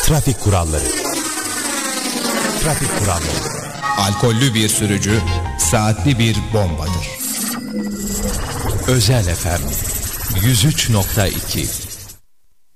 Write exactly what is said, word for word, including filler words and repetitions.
Trafik kuralları. Trafik kuralları. Alkollü bir sürücü saatli bir bombadır. Özel F M yüz üç nokta iki